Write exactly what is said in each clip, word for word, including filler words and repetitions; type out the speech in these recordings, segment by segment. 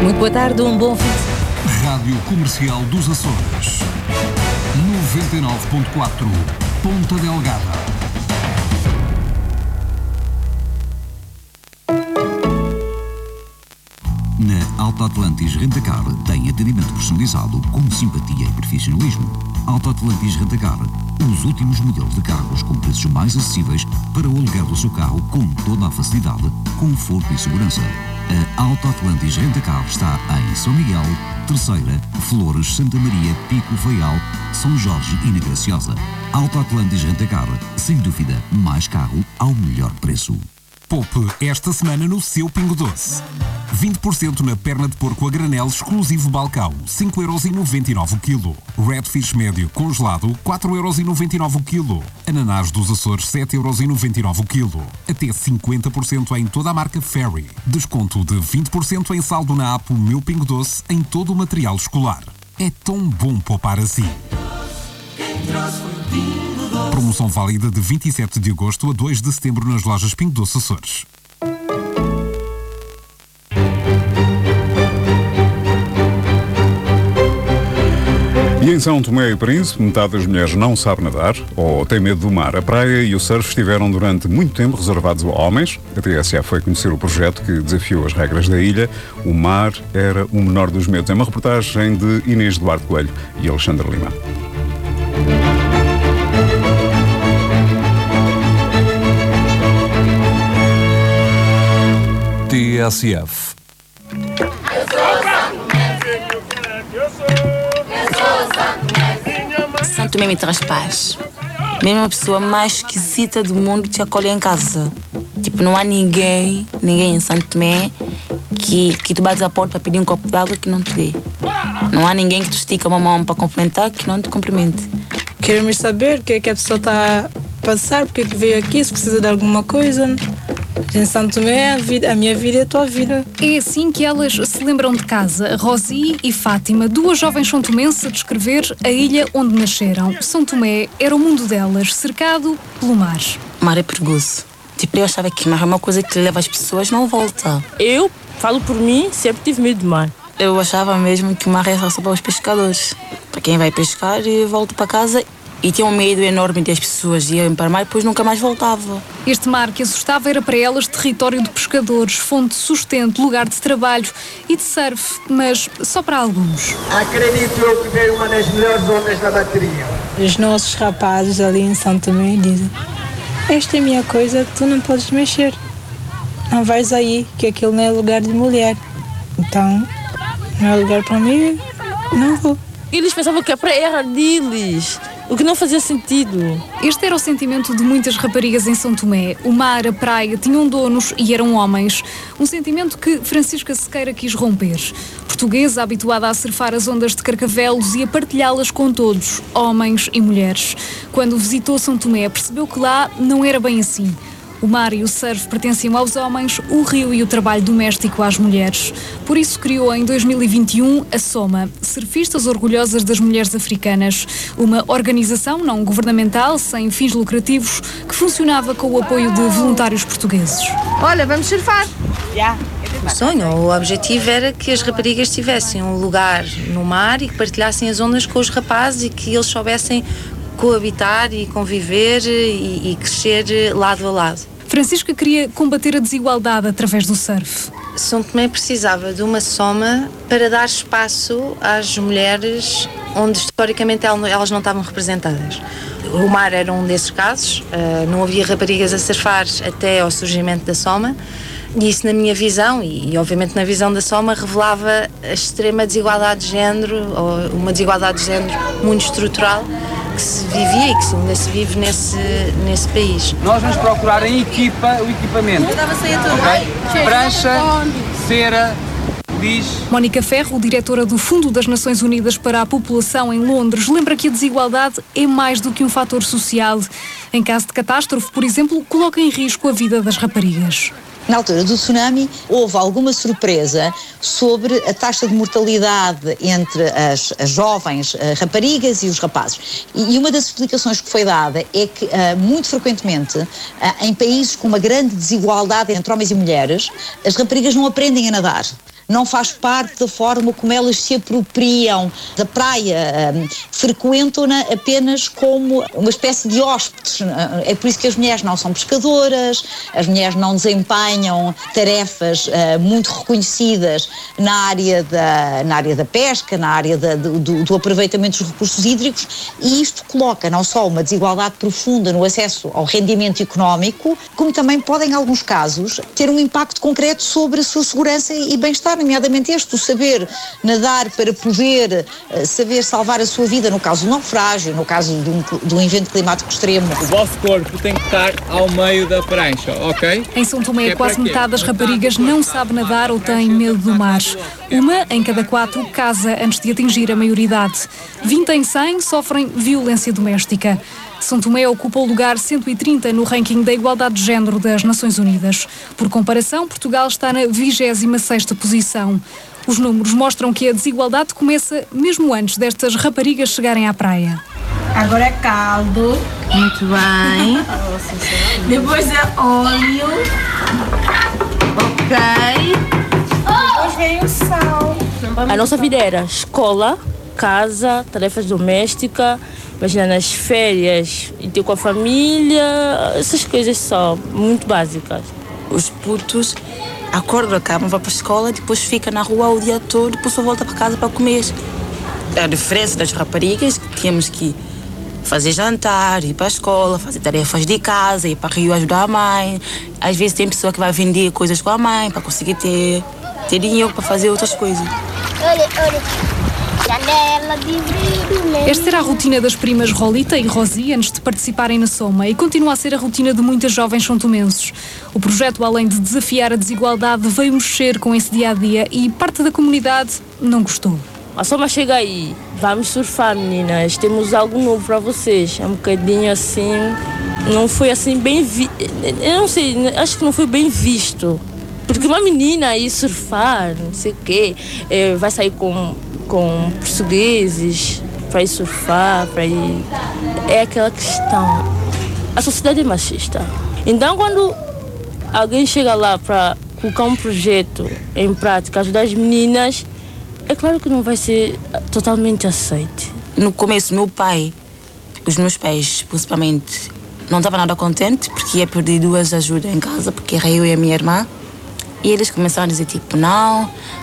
Muito boa tarde, um bom fim. Rádio Comercial dos Açores. noventa e nove ponto quatro, Ponta Delgada. Na Alta Atlantis Rentacar tem atendimento personalizado com simpatia e profissionalismo. Alta Atlantis Rentacar, os últimos modelos de carros com preços mais acessíveis para o aluguer do seu carro com toda a facilidade, conforto e segurança. A Alta Atlantis Rentacar está em São Miguel, Terceira, Flores, Santa Maria, Pico, Faial, São Jorge e na Graciosa. Alta Atlantis Rentacar, sem dúvida, mais carro ao melhor preço. Poupe esta semana no seu Pingo Doce. vinte por cento na perna de porco a granel exclusivo balcão, cinco euros e noventa e nove o quilo. Redfish médio congelado, quatro euros e noventa e nove o quilo. Ananás dos Açores, sete euros e noventa e nove o quilo. Até cinquenta por cento em toda a marca Ferry. Desconto de vinte por cento em saldo na app Meu Pingo Doce em todo o material escolar. É tão bom poupar assim. Promoção válida de vinte e sete de agosto a dois de setembro nas lojas Pingo Doce Açores. E em São Tomé e Príncipe, metade das mulheres não sabe nadar ou tem medo do mar. A praia e o surf estiveram durante muito tempo reservados a homens. A T S A foi conhecer o projeto que desafiou as regras da ilha. O mar era o menor dos medos. É uma reportagem de Inês Duarte Coelho e Alexandre Lima. T S F. São Tomé me traz paz. Mesmo a pessoa mais esquisita do mundo te acolhe em casa. Tipo, não há ninguém, ninguém em São Tomé que, que tu bate a porta para pedir um copo de água que não te dê. Não há ninguém que te estica uma mão para cumprimentar que não te cumprimente. Queremos saber o que é que a pessoa está a passar, porque é que veio aqui, se precisa de alguma coisa. Em São Tomé, a, vida, a minha vida é a tua vida. É assim que elas se lembram de casa. Rosi e Fátima, duas jovens são-tomenses a descrever a ilha onde nasceram. São Tomé era o mundo delas, cercado pelo mar. O mar é perigoso. Tipo, eu achava que o mar é uma coisa que leva as pessoas, não volta. Eu, falo por mim, sempre tive medo do mar. Eu achava mesmo que o mar era só para os pescadores. Para quem vai pescar e volta para casa. E tinha um medo enorme de as pessoas irem para o mar e depois nunca mais voltavam. Este mar que assustava era para elas território de pescadores, fonte de sustento, lugar de trabalho e de surf, mas só para alguns. Acredito eu que veio uma das melhores ondas da bateria. Os nossos rapazes ali em São Tomé dizem: esta é a minha coisa, tu não podes mexer. Não vais aí, que aquilo não é lugar de mulher. Então, não é lugar para mim, não vou. Eles pensavam que a praia era deles. O que não fazia sentido. Este era o sentimento de muitas raparigas em São Tomé. O mar, a praia, tinham donos e eram homens. Um sentimento que Francisca Sequeira quis romper. Portuguesa, habituada a surfar as ondas de Carcavelos e a partilhá-las com todos, homens e mulheres. Quando visitou São Tomé, percebeu que lá não era bem assim. O mar e o surf pertenciam aos homens, o rio e o trabalho doméstico às mulheres. Por isso criou em dois mil e vinte e um a SOMA, Surfistas Orgulhosas das Mulheres Africanas, uma organização não governamental, sem fins lucrativos, que funcionava com o apoio de voluntários portugueses. Olha, vamos surfar! Yeah. O sonho, o objetivo era que as raparigas tivessem um lugar no mar e que partilhassem as ondas com os rapazes e que eles soubessem coabitar e conviver e, e crescer lado a lado. Francisca queria combater a desigualdade através do surf. São Tomé precisava de uma soma para dar espaço às mulheres onde historicamente elas não estavam representadas. O mar era um desses casos, não havia raparigas a surfar até ao surgimento da SOMA. E isso, na minha visão, e obviamente na visão da SOMA, revelava a extrema desigualdade de género, ou uma desigualdade de género muito estrutural, que se vivia e que ainda se vive nesse, nesse país. Nós vamos procurar em equipa o equipamento. Okay? Prancha, cera, diz... Mónica Ferro, diretora do Fundo das Nações Unidas para a População em Londres, lembra que a desigualdade é mais do que um fator social. Em caso de catástrofe, por exemplo, coloca em risco a vida das raparigas. Na altura do tsunami, houve alguma surpresa sobre a taxa de mortalidade entre as, as jovens uh, raparigas e os rapazes. E, e uma das explicações que foi dada é que, uh, muito frequentemente, uh, em países com uma grande desigualdade entre homens e mulheres, as raparigas não aprendem a nadar. não faz parte da forma como elas se apropriam da praia, um, frequentam-na apenas como uma espécie de hóspedes. É por isso que as mulheres não são pescadoras, as mulheres não desempenham tarefas uh, muito reconhecidas na área da, na área da pesca, na área da, do, do aproveitamento dos recursos hídricos, e isto coloca não só uma desigualdade profunda no acesso ao rendimento económico, como também pode, em alguns casos, ter um impacto concreto sobre a sua segurança e bem-estar, nomeadamente este, o saber nadar para poder uh, saber salvar a sua vida no caso do naufrágio, no caso de um, de um evento climático extremo. O vosso corpo tem que estar ao meio da prancha, ok? Em São Tomé, é quase metade das raparigas não sabe nadar ou tem medo do mar. Uma em cada quatro casa antes de atingir a maioridade. vinte em cem sofrem violência doméstica. São Tomé ocupa o lugar cento e trinta no ranking da igualdade de género das Nações Unidas. Por comparação, Portugal está na vigésima sexta posição. Os números mostram que a desigualdade começa mesmo antes destas raparigas chegarem à praia. Agora é caldo. Muito bem. Depois é óleo. Ok. Depois vem o sal. A nossa vida era escola, casa, tarefas domésticas, imagina nas férias, ir ter com a família, essas coisas só, muito básicas. Os putos acordam, acabam, vão para a escola, depois fica na rua o dia todo, depois só volta para casa para comer. A diferença das raparigas, que tínhamos que fazer jantar, ir para a escola, fazer tarefas de casa, ir para o rio ajudar a mãe. Às vezes tem pessoa que vai vender coisas com a mãe para conseguir ter, ter dinheiro para fazer outras coisas. Olha, olha. Janela de vidro. Esta era a rotina das primas Rolita e Rosi antes de participarem na Soma e continua a ser a rotina de muitas jovens santomenses. O projeto, além de desafiar a desigualdade, veio mexer com esse dia-a-dia e parte da comunidade não gostou. A Soma chega aí, vamos surfar, meninas, temos algo novo para vocês. É um bocadinho assim, não foi assim bem visto, eu não sei, acho que não foi bem visto. Porque uma menina ir surfar, não sei o quê, é, vai sair com, com portugueses para ir surfar, para ir... É aquela questão. A sociedade é machista. Então, quando alguém chega lá para colocar um projeto em prática, ajudar as meninas, é claro que não vai ser totalmente aceito. No começo, meu pai, os meus pais, principalmente, não estavam nada contentes porque ia perder duas ajudas em casa, porque era eu e a minha irmã. E eles começaram a dizer, tipo, não,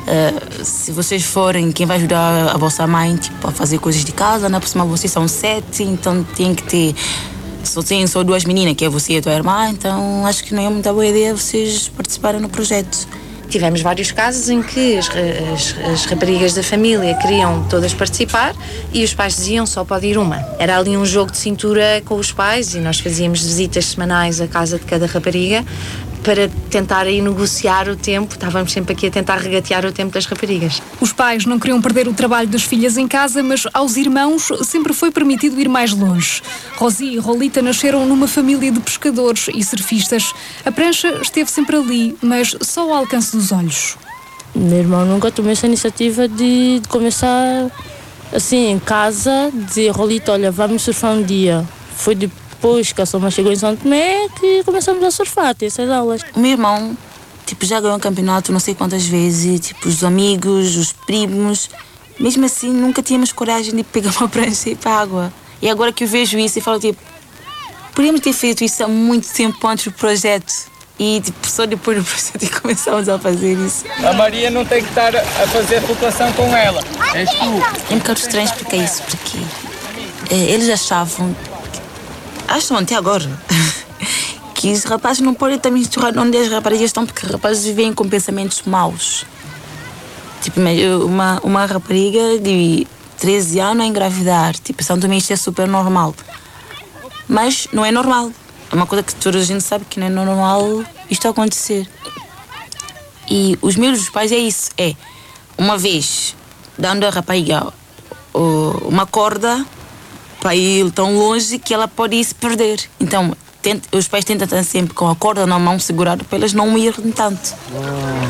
uh, se vocês forem, quem vai ajudar a vossa mãe, tipo, a fazer coisas de casa, na próxima vocês são sete, então tem que ter, só tem só duas meninas, que é você e a tua irmã, então acho que não é muita boa ideia vocês participarem no projeto. Tivemos vários casos em que as, as, as raparigas da família queriam todas participar e os pais diziam só pode ir uma. Era ali um jogo de cintura com os pais e nós fazíamos visitas semanais à casa de cada rapariga para tentar aí negociar o tempo. Estávamos sempre aqui a tentar regatear o tempo das raparigas. Os pais não queriam perder o trabalho das filhas em casa, mas aos irmãos sempre foi permitido ir mais longe. Rosi e Rolita nasceram numa família de pescadores e surfistas. A prancha esteve sempre ali, mas só ao alcance dos olhos. Meu irmão nunca tomou essa iniciativa de, de começar assim em casa, dizer, Rolita, olha, vamos surfar um dia. Foi de Depois que a Soma chegou em São Tomé, que começamos a surfar, ter essas aulas. O meu irmão, tipo, já ganhou um campeonato não sei quantas vezes, tipo, os amigos, os primos. Mesmo assim, nunca tínhamos coragem de pegar uma prancha e ir para a água. E agora que eu vejo isso, eu falo, tipo, podíamos ter feito isso há muito tempo antes do projeto. E, tipo, só depois do projeto que começamos a fazer isso. A Maria não tem que estar a fazer flutuação com ela. És tu. É um bocado estranho explicar isso, porque é, eles achavam... Acham até agora que os rapazes não podem também misturar onde as raparigas estão, porque os rapazes vivem com pensamentos maus. Tipo, uma, uma rapariga de treze anos a engravidar, tipo, São Tomé isto é super normal. Mas não é normal. É uma coisa que toda a gente sabe que não é normal isto acontecer. E os medos dos pais é isso, é uma vez dando a rapariga uma corda para ir tão longe que ela pode ir se perder. Então, tenta, os pais tentam estar sempre com a corda na mão segurada para elas não irem tanto.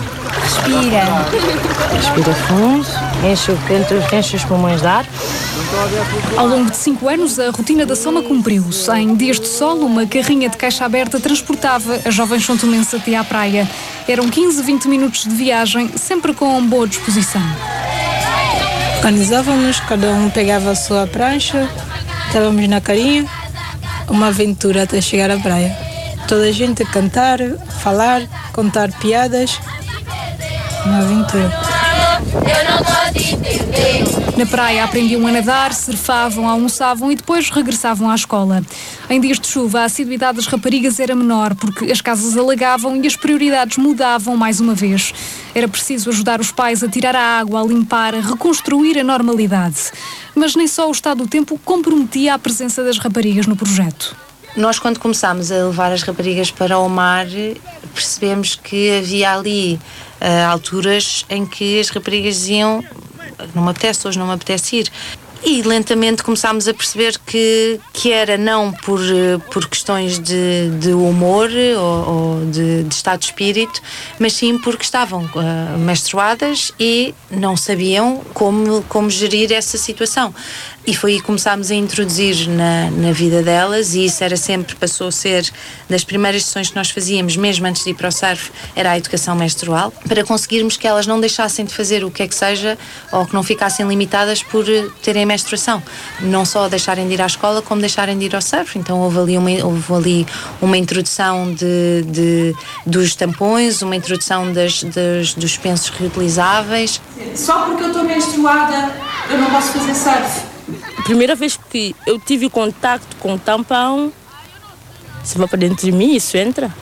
Respira. Respira fundo, enche, enche os pulmões de ar. Ao longo de cinco anos, a rotina da Soma cumpriu-se. Em dias de sol, uma carrinha de caixa aberta transportava as jovens santomenses até à praia. Eram quinze, vinte minutos de viagem, sempre com boa disposição. Organizávamos, cada um pegava a sua prancha, estávamos na carinha, uma aventura até chegar à praia. Toda a gente a cantar, falar, contar piadas, uma aventura. Eu não gosto de entender. Na praia aprendiam a nadar, surfavam, almoçavam e depois regressavam à escola. Em dias de chuva, a assiduidade das raparigas era menor porque as casas alagavam e as prioridades mudavam mais uma vez. Era preciso ajudar os pais a tirar a água, a limpar, a reconstruir a normalidade. Mas nem só o estado do tempo comprometia a presença das raparigas no projeto. Nós, quando começámos a levar as raparigas para o mar, percebemos que havia ali uh, alturas em que as raparigas diziam: não me apetece, hoje não me apetece ir. E lentamente começámos a perceber que, que era não por, por questões de, de humor ou, ou de, de estado de espírito, mas sim porque estavam uh, menstruadas e não sabiam como, como gerir essa situação. E foi aí que começámos a introduzir na, na vida delas, e isso era sempre, passou a ser das primeiras sessões que nós fazíamos, mesmo antes de ir para o surf, era a educação menstrual, para conseguirmos que elas não deixassem de fazer o que é que seja, ou que não ficassem limitadas por terem menstruação. Não só deixarem de ir à escola, como deixarem de ir ao surf. Então houve ali uma, houve ali uma introdução de, de, dos tampões, uma introdução das, das, dos pensos reutilizáveis. Só porque eu estou menstruada, eu não posso fazer surf. A primeira vez que eu tive contacto com o tampão, se vai para dentro de mim, isso entra.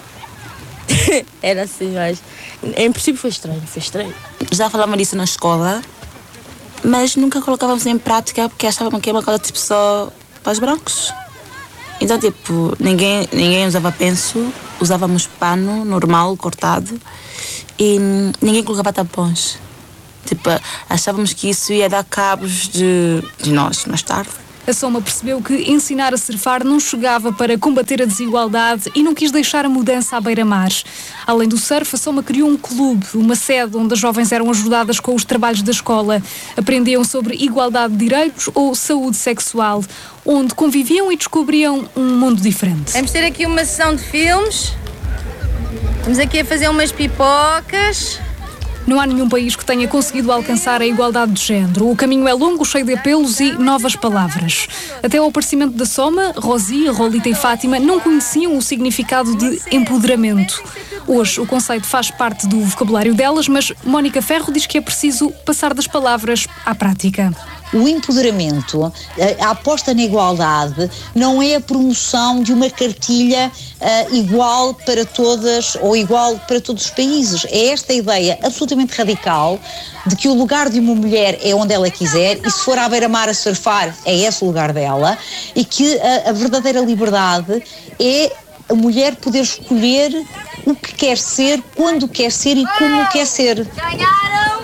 Era assim, mas em princípio foi estranho, foi estranho. Já falávamos disso na escola, mas nunca colocávamos em prática porque achávamos que era uma coisa tipo só para os brancos. Então, tipo, ninguém, ninguém usava penso, usávamos pano normal, cortado, e ninguém colocava tampões. Tipo, achávamos que isso ia dar cabos de, de nós mais tarde. A Soma percebeu que ensinar a surfar não chegava para combater a desigualdade e não quis deixar a mudança à beira-mar. Além do surf, a Soma criou um clube, uma sede onde as jovens eram ajudadas com os trabalhos da escola. Aprendiam sobre igualdade de direitos ou saúde sexual, onde conviviam e descobriam um mundo diferente. Vamos ter aqui uma sessão de filmes. Estamos aqui a fazer umas pipocas. Não há nenhum país que tenha conseguido alcançar a igualdade de género. O caminho é longo, cheio de apelos e novas palavras. Até ao aparecimento da Soma, Rosi, Rolita e Fátima não conheciam o significado de empoderamento. Hoje, o conceito faz parte do vocabulário delas, mas Mónica Ferro diz que é preciso passar das palavras à prática. O empoderamento, a aposta na igualdade, não é a promoção de uma cartilha uh, igual para todas ou igual para todos os países. É esta ideia absolutamente radical de que o lugar de uma mulher é onde ela quiser e se for à beira-mar a surfar é esse o lugar dela, e que a, a verdadeira liberdade é a mulher poder escolher o que quer ser, quando quer ser e como quer ser. Ganharam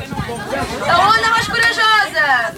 a onda mais corajosa!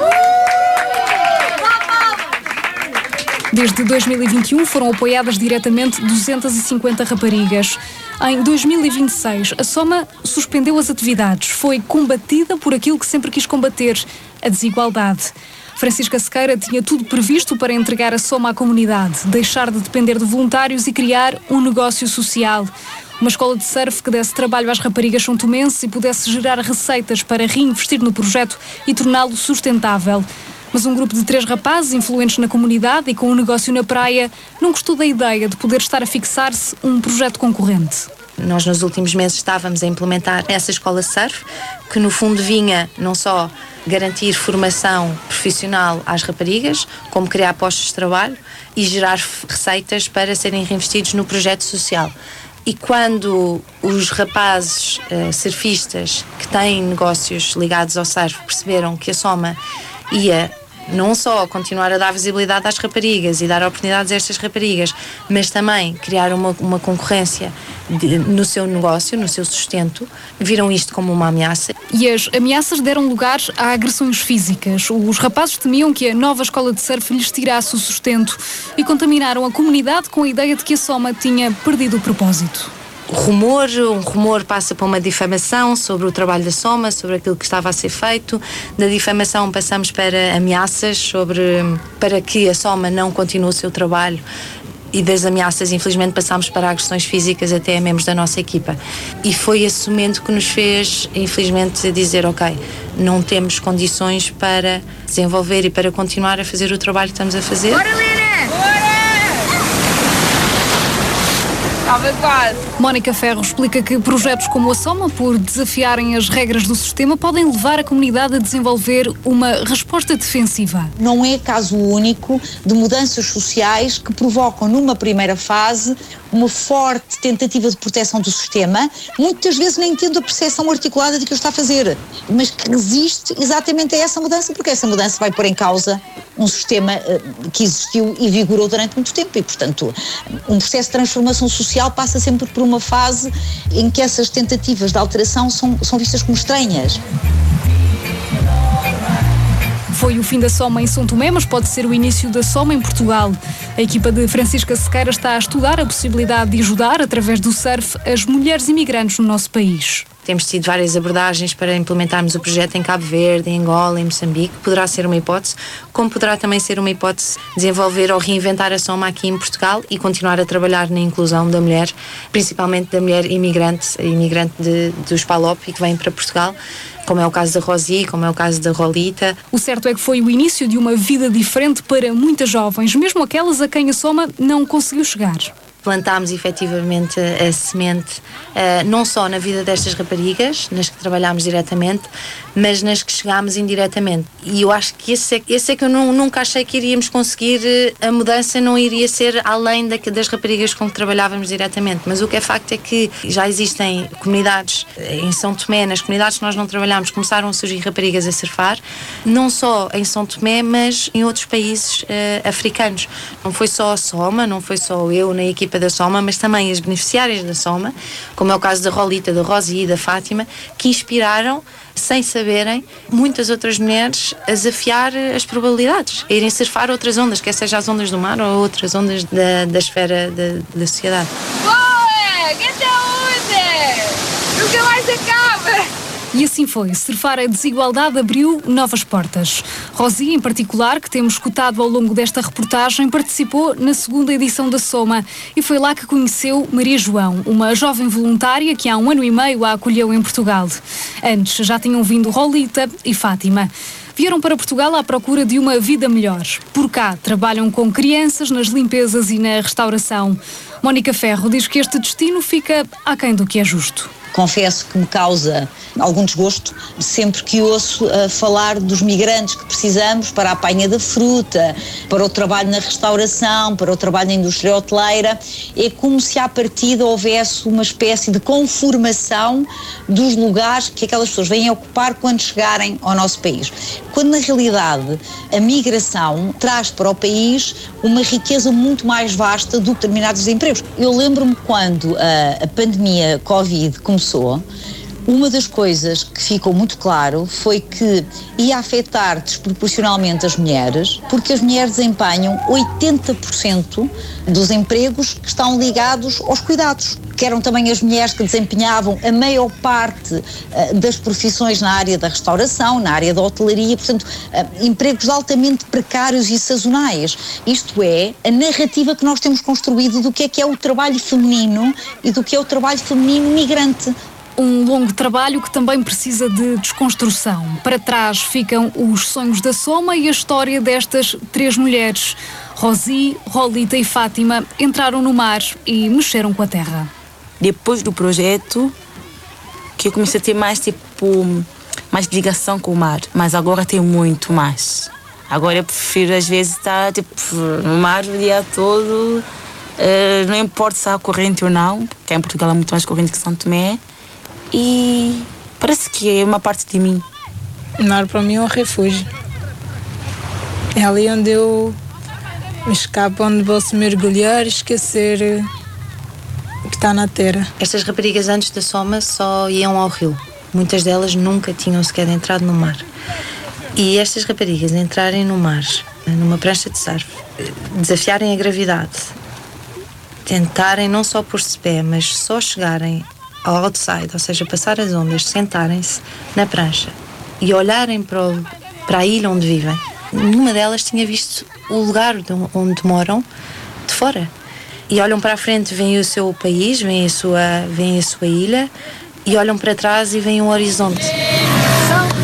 Desde dois mil e vinte e um foram apoiadas diretamente duzentas e cinquenta raparigas. Em dois mil e vinte e seis, a Soma suspendeu as atividades. Foi combatida por aquilo que sempre quis combater, a desigualdade. Francisca Sequeira tinha tudo previsto para entregar a Soma à comunidade, deixar de depender de voluntários e criar um negócio social. Uma escola de surf que desse trabalho às raparigas santomenses e pudesse gerar receitas para reinvestir no projeto e torná-lo sustentável. Mas um grupo de três rapazes influentes na comunidade e com um negócio na praia não gostou da ideia de poder estar a fixar-se um projeto concorrente. Nós nos últimos meses estávamos a implementar essa escola surf, que no fundo vinha não só garantir formação profissional às raparigas, como criar postos de trabalho e gerar receitas para serem reinvestidos no projeto social. E quando os rapazes uh, surfistas que têm negócios ligados ao surf perceberam que a Soma ia não só continuar a dar visibilidade às raparigas e dar oportunidades a estas raparigas, mas também criar uma, uma concorrência de, no seu negócio, no seu sustento, viram isto como uma ameaça. E as ameaças deram lugar a agressões físicas. Os rapazes temiam que a nova escola de surf lhes tirasse o sustento e contaminaram a comunidade com a ideia de que a Soma tinha perdido o propósito. rumor, um rumor passa para uma difamação sobre o trabalho da Soma, sobre aquilo que estava a ser feito. Da difamação passamos para ameaças sobre, para que a Soma não continue o seu trabalho, e das ameaças infelizmente passámos para agressões físicas até a membros da nossa equipa. E foi esse momento que nos fez infelizmente dizer ok, não temos condições para desenvolver e para continuar a fazer o trabalho que estamos a fazer. Bora, Lina! Estava quase. Mónica Ferro explica que projetos como a Soma, por desafiarem as regras do sistema, podem levar a comunidade a desenvolver uma resposta defensiva. Não é caso único de mudanças sociais que provocam numa primeira fase uma forte tentativa de proteção do sistema, muitas vezes nem tendo a percepção articulada de que o está a fazer, mas que resiste exatamente a essa mudança, porque essa mudança vai pôr em causa um sistema uh, que existiu e vigorou durante muito tempo e, portanto, um processo de transformação social passa sempre por uma fase em que essas tentativas de alteração são, são vistas como estranhas. Foi o fim da Soma em São Tomé, mas pode ser o início da Soma em Portugal. A equipa de Francisca Sequeira está a estudar a possibilidade de ajudar, através do surf, as mulheres imigrantes no nosso país. Temos tido várias abordagens para implementarmos o projeto em Cabo Verde, em Angola, em Moçambique. Poderá ser uma hipótese, como poderá também ser uma hipótese desenvolver ou reinventar a Soma aqui em Portugal e continuar a trabalhar na inclusão da mulher, principalmente da mulher imigrante, imigrante de, dos Palop e que vem para Portugal, como é o caso da Rosi, como é o caso da Rolita. O certo é que foi o início de uma vida diferente para muitas jovens, mesmo aquelas a quem a Soma não conseguiu chegar. Plantámos efetivamente a semente uh, não só na vida destas raparigas, nas que trabalhámos diretamente, mas nas que chegámos indiretamente. E eu acho que esse é, esse é que eu não, nunca achei que iríamos conseguir. A mudança não iria ser além da, das raparigas com que trabalhávamos diretamente. Mas o que é facto é que já existem comunidades em São Tomé, nas comunidades que nós não trabalhámos, começaram a surgir raparigas a surfar, não só em São Tomé, mas em outros países uh, africanos. Não foi só a Soma, não foi só eu na equipa da Soma, mas também as beneficiárias da Soma, como é o caso da Rolita, da Rosi e da Fátima, que inspiraram, sem saberem, muitas outras mulheres a desafiar as probabilidades, a irem surfar outras ondas, quer seja as ondas do mar ou outras ondas da, da esfera da, da sociedade. Boa! Que saúde! Nunca mais acaba! E assim foi, surfar a desigualdade abriu novas portas. Rosi, em particular, que temos escutado ao longo desta reportagem, participou na segunda edição da Soma e foi lá que conheceu Maria João, uma jovem voluntária que há um ano e meio a acolheu em Portugal. Antes já tinham vindo Rolita e Fátima. Vieram para Portugal à procura de uma vida melhor. Por cá, trabalham com crianças nas limpezas e na restauração. Mónica Ferro diz que este destino fica aquém do que é justo. Confesso que me causa algum desgosto sempre que ouço uh, falar dos migrantes que precisamos para a apanha da fruta, para o trabalho na restauração, para o trabalho na indústria hoteleira. É como se à partida houvesse uma espécie de conformação dos lugares que aquelas pessoas vêm ocupar quando chegarem ao nosso país. Quando na realidade a migração traz para o país uma riqueza muito mais vasta do que determinados empregos. Eu lembro-me quando a, a pandemia Covid começou, uma das coisas que ficou muito claro foi que ia afetar desproporcionalmente as mulheres, porque as mulheres desempenham oitenta por cento dos empregos que estão ligados aos cuidados, que eram também as mulheres que desempenhavam a maior parte uh, das profissões na área da restauração, na área da hotelaria, portanto, uh, empregos altamente precários e sazonais. Isto é, a narrativa que nós temos construído do que é que é o trabalho feminino e do que é o trabalho feminino migrante. Um longo trabalho que também precisa de desconstrução. Para trás ficam os sonhos da Soma e a história destas três mulheres. Rosi, Rolita e Fátima entraram no mar e mexeram com a terra. Depois do projeto, que eu comecei a ter mais, tipo, mais ligação com o mar. Mas agora tenho muito mais. Agora eu prefiro, às vezes, estar tipo, no mar o dia todo. Uh, não importa se há corrente ou não, porque em Portugal há muito mais corrente que São Tomé. E parece que é uma parte de mim. O mar para mim é um refúgio. É ali onde eu me escapo, onde posso mergulhar e esquecer o que está na terra. Estas raparigas antes da Soma só iam ao rio. Muitas delas nunca tinham sequer entrado no mar. E estas raparigas entrarem no mar, numa prancha de surf, desafiarem a gravidade, tentarem não só pôr-se de pé, mas só chegarem ao outside, ou seja, passar as ondas, sentarem-se na prancha e olharem para, o, para a ilha onde vivem. Numa delas tinha visto o lugar onde moram de fora. E olham para a frente, veem o seu país, veem a sua, veem a sua ilha, e olham para trás e veem o horizonte.